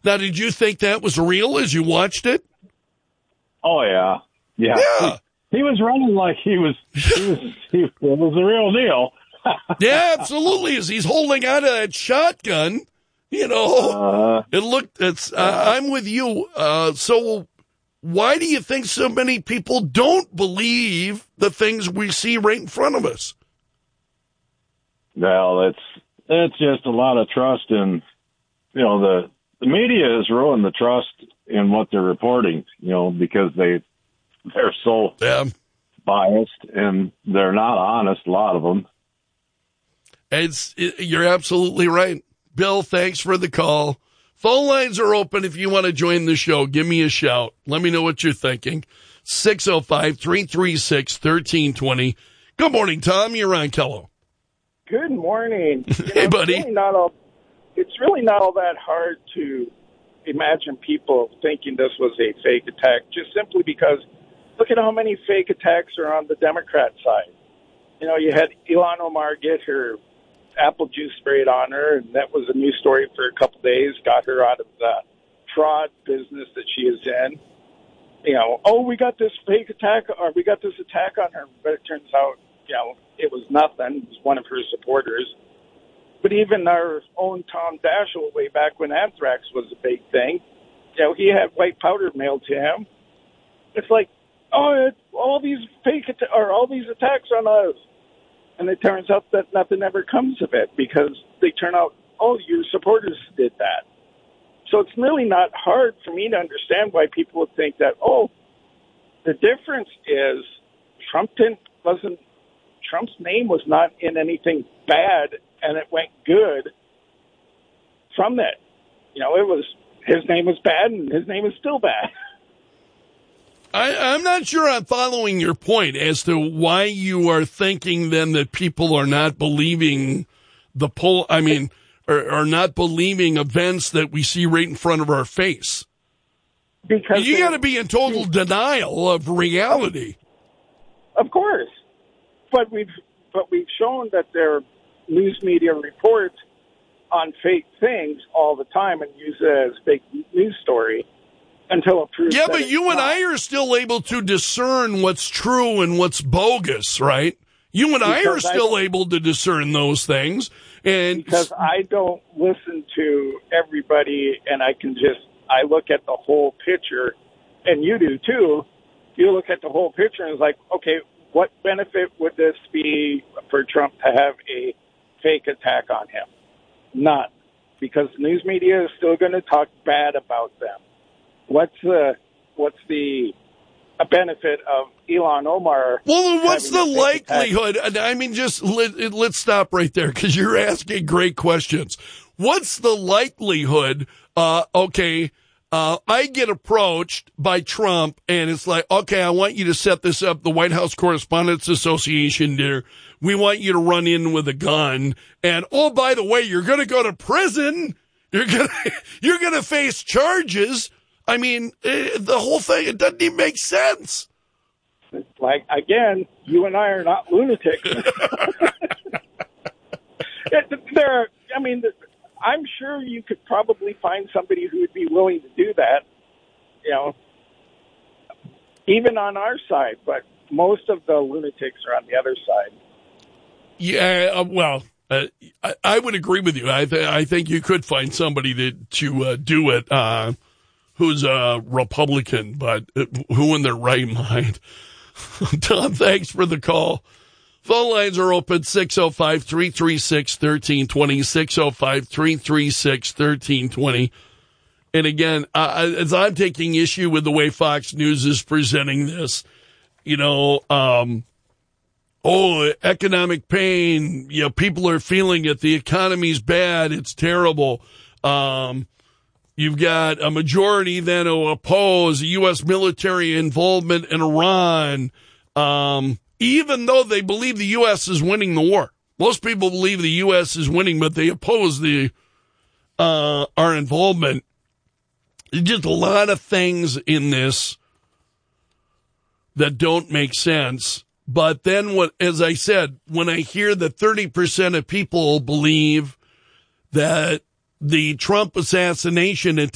Now, did you think that was real as you watched it? Oh, yeah. Yeah. He was running like it was the real deal. Yeah, absolutely. As he's holding out of that shotgun, it looked, I'm with you. So why do you think so many people don't believe the things we see right in front of us? Well, it's just a lot of trust in, the media has ruined the trust in what they're reporting, because they're so biased and they're not honest, a lot of them. You're absolutely right. Bill, thanks for the call. Phone lines are open if you want to join the show. Give me a shout. Let me know what you're thinking. 605-336-1320. Good morning, Tom. You're on Kello. Good morning. Hey, buddy. It's really not all that hard to imagine people thinking this was a fake attack, just simply because look at how many fake attacks are on the Democrat side. You had Ilhan Omar get her apple juice sprayed on her, and that was a news story for a couple days, got her out of the fraud business that she is in. We got this fake attack, or we got this attack on her, but it turns out, it was nothing. It was one of her supporters. But even our own Tom Daschle, way back when anthrax was a big thing, he had white powder mailed to him. It's like, all these all these attacks on us. And it turns out that nothing ever comes of it because they turn out, your supporters did that. So it's really not hard for me to understand why people would think that, the difference is Trump's name was not in anything bad and it went good from it. His name was bad and his name is still bad. I'm not sure I'm following your point as to why you are thinking then that people are not believing the poll. I mean, are not believing events that we see right in front of our face. Because you got to be in total denial of reality. Of course, but we've shown that their news media report on fake things all the time and use it as fake news story. Until it proves but you and I are still able to discern what's true and what's bogus, right? You and I are still able to discern those things. And because I don't listen to everybody, and I look at the whole picture, and you do too. You look at the whole picture and it's like, okay, what benefit would this be for Trump to have a fake attack on him? None, because the news media is still going to talk bad about them. What's the benefit of Ilhan Omar? Well, what's the likelihood? I mean, just let's stop right there because you're asking great questions. What's the likelihood? I get approached by Trump and it's like, okay, I want you to set this up. The White House Correspondents Association, dear. We want you to run in with a gun. And, by the way, you're going to go to prison. You're going to face charges. I mean, the whole thing, it doesn't even make sense. Like, again, you and I are not lunatics. I'm sure you could probably find somebody who would be willing to do that, even on our side, but most of the lunatics are on the other side. Yeah, I would agree with you. I think you could find somebody to do it, who's a Republican, but who in their right mind. Tom, thanks for the call. Phone lines are open, 605-336-1320, 605-336-1320. And again, as I'm taking issue with the way Fox News is presenting this, economic pain, people are feeling it. The economy's bad. It's terrible. You've got a majority then who oppose U.S. military involvement in Iran, even though they believe the U.S. is winning the war. Most people believe the U.S. is winning, but they oppose our involvement. There's just a lot of things in this that don't make sense. But then, as I said, when I hear that 30% of people believe that the Trump assassination